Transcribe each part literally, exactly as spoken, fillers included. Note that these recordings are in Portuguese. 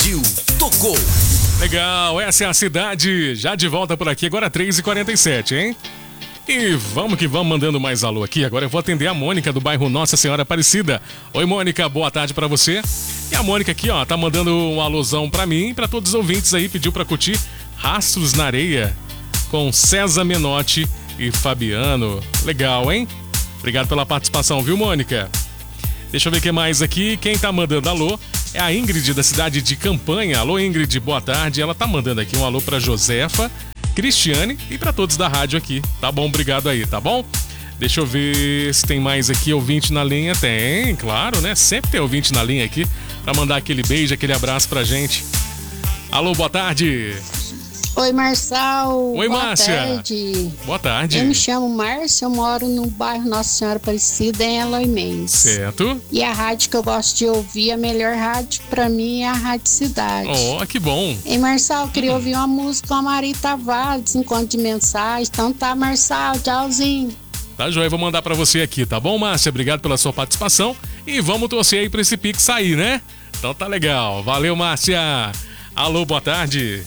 Pediu, tocou. Legal, essa é a cidade. Já de volta por aqui, agora três e quarenta e sete, hein? E vamos que vamos mandando mais alô aqui. Agora eu vou atender a Mônica do bairro Nossa Senhora Aparecida. Oi, Mônica, boa tarde pra você. E a Mônica aqui, ó, tá mandando um alôzão pra mim e pra todos os ouvintes aí. Pediu pra curtir Rastros na Areia com César Menotti e Fabiano. Legal, hein? Obrigado pela participação, viu, Mônica? Deixa eu ver o que mais aqui. Quem tá mandando alô é a Ingrid da cidade de Campanha. Alô, Ingrid, boa tarde. Ela tá mandando aqui um alô pra Josefa, Cristiane e pra todos da rádio aqui. Tá bom, obrigado aí, tá bom? Deixa eu ver se tem mais aqui ouvinte na linha. Tem, claro, né? Sempre tem ouvinte na linha aqui pra mandar aquele beijo, aquele abraço pra gente. Alô, boa tarde. Oi, Marçal. Oi, boa Márcia. Tarde. Boa tarde. Eu me chamo Márcia, eu moro no bairro Nossa Senhora Aparecida, em Eloy Mendes. Certo. E a rádio que eu gosto de ouvir, a melhor rádio pra mim é a Rádio Cidade. Oh, que bom. Ei, Marçal, eu queria ouvir uma música com a Maria Tavares, encontro de mensagem. Então tá, Marçal, tchauzinho. Tá, joia, vou mandar pra você aqui, tá bom, Márcia? Obrigado pela sua participação e vamos torcer aí pra esse Pix sair, né? Então tá legal. Valeu, Márcia. Alô, boa tarde.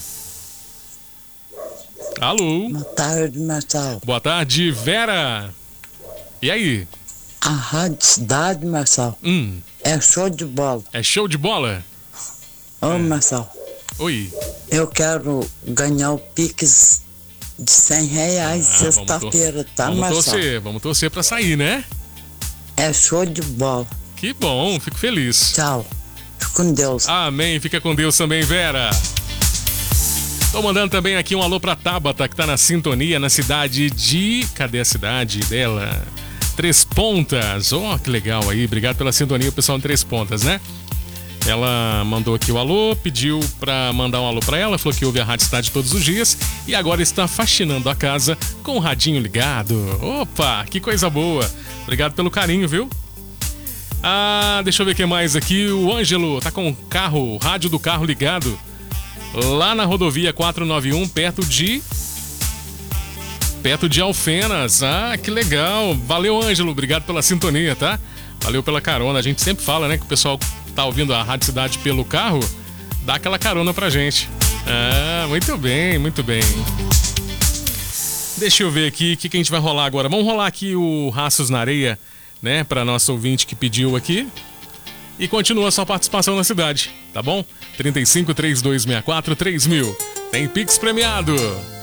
Alô. Boa tarde, Marçal. Boa tarde, Vera. E aí? A Rádio Cidade, Marçal, Hum. é show de bola. É show de bola? Ô, É. Marçal, Oi. eu quero ganhar o Pix de cem reais Ah, sexta-feira, tá, Vamos Marçal? torcer, vamos torcer pra sair, né? É show de bola. Que bom, fico feliz. Tchau. Fique com Deus. Amém, fica com Deus também, Vera. Tô mandando também aqui um alô pra Tabata, que tá na sintonia na cidade de... Cadê a cidade dela? Três Pontas. Oh, que legal aí. Obrigado pela sintonia, o pessoal de Três Pontas, né? Ela mandou aqui o alô, pediu pra mandar um alô pra ela, falou que ouve a Rádio Cidade todos os dias e agora está faxinando a casa com o radinho ligado. Opa, que coisa boa. Obrigado pelo carinho, viu? Ah, deixa eu ver o que mais aqui. O Ângelo tá com o carro, o rádio do carro ligado lá na rodovia quatrocentos e noventa e um, perto de... Perto de Alfenas. Ah, que legal. Valeu, Ângelo. Obrigado pela sintonia, tá? Valeu pela carona. A gente sempre fala, né, que o pessoal tá ouvindo a Rádio Cidade pelo carro, dá aquela carona pra gente. Ah, muito bem, muito bem. Deixa eu ver aqui o que, que a gente vai rolar agora. Vamos rolar aqui o Rastros na Areia, né, pra nosso ouvinte que pediu aqui. E continua a sua participação na cidade, tá bom? trinta e cinco, trinta e dois, sessenta e quatro, três mil. Tem Pix premiado.